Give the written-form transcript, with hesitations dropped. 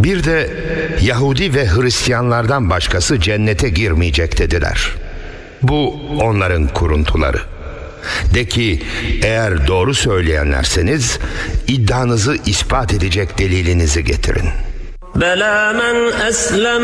Bir de Yahudi ve Hristiyanlardan başkası cennete girmeyecek dediler. Bu onların kuruntuları. De ki, eğer doğru söyleyenlerseniz iddianızı ispat edecek delilinizi getirin. بَلَى مَنْ أَسْلَمَ